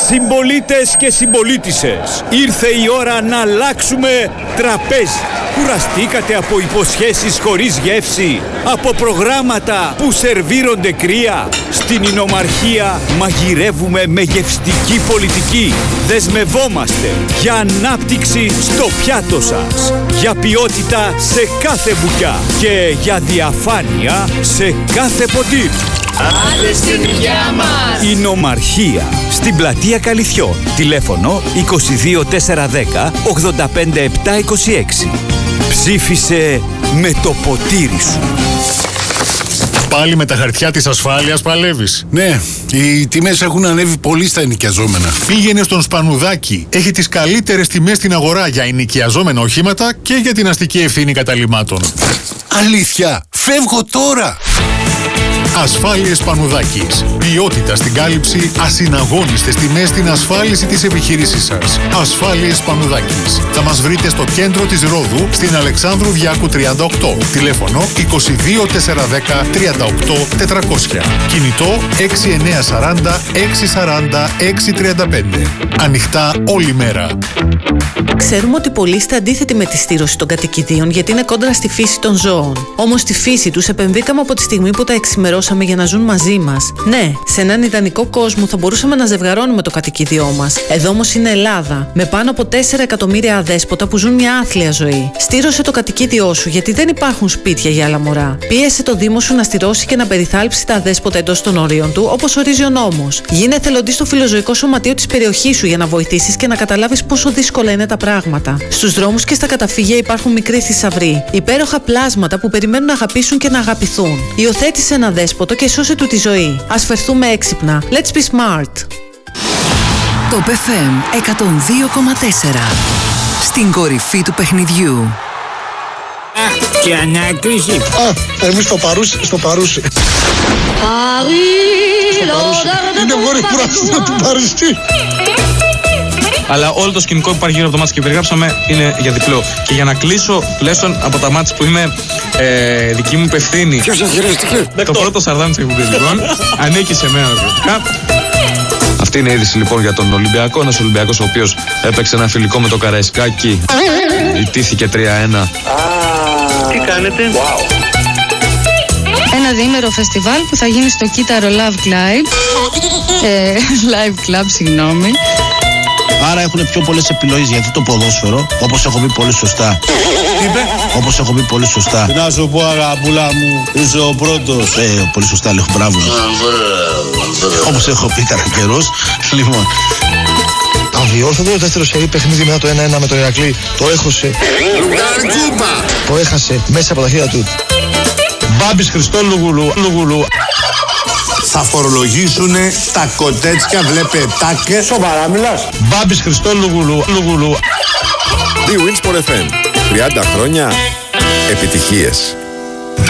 Συμπολίτες και συμπολίτισσες, ήρθε η ώρα να αλλάξουμε τραπέζι. Κουραστήκατε από υποσχέσεις χωρίς γεύση, από προγράμματα που σερβίρονται κρύα? Στην Ινομαρχία μαγειρεύουμε με γευστική πολιτική. Δεσμευόμαστε για ανάπτυξη στο πιάτο σας, για ποιότητα σε κάθε μπουκιά και για διαφάνεια σε κάθε ποτήρι. Άλλε στην υγειά μας! Ινομαρχία, στην πλατεία Καλυθιών. Τηλέφωνο 22410 85726. Ψήφισε με το ποτήρι σου. Πάλι με τα χαρτιά της ασφάλειας παλεύεις? Ναι, οι τιμές έχουν ανέβει πολύ στα ενοικιαζόμενα. Πήγαινε στον Σπανουδάκη. Έχει τις καλύτερες τιμές στην αγορά για ενοικιαζόμενα οχήματα και για την αστική ευθύνη καταλυμάτων. Αλήθεια, φεύγω τώρα! Ασφάλειες Σπανουδάκης. Ποιότητα στην κάλυψη, ασυναγώνιστες τιμές στην ασφάλιση της επιχείρησής σας. Ασφάλειες Σπανουδάκης. Θα μας βρείτε στο κέντρο της Ρόδου, στην Αλεξάνδρου Διάκου 38. Τηλέφωνο 22410 38400. Κινητό 6940 640 635. Ανοιχτά όλη μέρα. Ξέρουμε ότι πολλοί είστε αντίθετοι με τη στήρωση των κατοικιδίων γιατί είναι κόντρα στη φύση των ζώων. Όμως στη φύση τους επεμβήκαμε από τη στιγμή που τα εξημερώσαμε για να ζουν μαζί μας. Ναι, σε έναν ιδανικό κόσμο θα μπορούσαμε να ζευγαρώνουμε το κατοικίδιό μας. Εδώ όμως είναι Ελλάδα, με πάνω από 4 εκατομμύρια αδέσποτα που ζουν μια άθλια ζωή. Στήρωσε το κατοικίδιό σου γιατί δεν υπάρχουν σπίτια για άλλα μωρά. Πίεσε το Δήμο σου να στηρώσει και να περιθάλψει τα αδέσποτα εντός των ορίων του, όπως ορίζει ο νόμος. Γίνε εθελοντής στο φιλοζωικό σωματείο της περιοχής σου για να βοηθήσεις και να καταλάβεις πόσο δύσκολα είναι τα πράγματα. Στους δρόμους και στα καταφύγια υπάρχουν μικροί θησαυροί, υπέροχα πλάσματα που περιμένουν να αγαπήσουν και να αγαπηθούν. Υιοθέτησε ένα δέσποτο και σώσε του τη ζωή. Ας φερθούμε έξυπνα. Let's be smart. Το FM 102,4. Στην κορυφή του παιχνιδιού. Και ανάκριση. Εμείς στο Παρούσι. Είναι βόρειο πράσινο του Παριστή. Αλλά όλο το σκηνικό που υπάρχει γύρω από το μάτς και περιγράψαμε είναι για διπλό. Και για να κλείσω τουλάχιστον από τα μάτς που είναι δική μου υπευθύνη. Ποιος εγχειρίστηκε? Το πρώτο σαρδάμι της εκπομπής λοιπόν ανήκει σε μένα ουσιαστικά. Αυτή είναι η είδηση λοιπόν για τον Ολυμπιακό. Ένας Ολυμπιακός ο οποίος έπαιξε ένα φιλικό με το Καραϊσκάκι. Ιτήθηκε 3-1. Τι κάνετε? Ένα διήμερο φεστιβάλ που θα γίνει στο Κύτταρο Love Club. Live Club, συγγνώμη. Άρα έχουν πιο πολλές επιλογές γιατί το ποδόσφαιρο, όπως έχω πει πολύ σωστά. Όπως έχω πει πολύ σωστά. Να σου πω αγαπούλα μου, είσαι ο πρώτος. Πολύ σωστά λέω, μπράβο. Όπως έχω πει κατά καιρός. Λοιπόν, αδιόρθωτο δεύτερο σερί παιχνίδι μετά το 1-1 με τον Ηρακλή. Το έχασε μέσα από τα χέρια του. Μπάμπης Χριστόλουγουλου. Θα φορολογήσουνε τα κοτέτσια, βλέπε τάκε. Σοβαρά μιλάς? Μπάμπης Χριστόλουγουλου. The Winsport FM. 30 χρόνια επιτυχίες.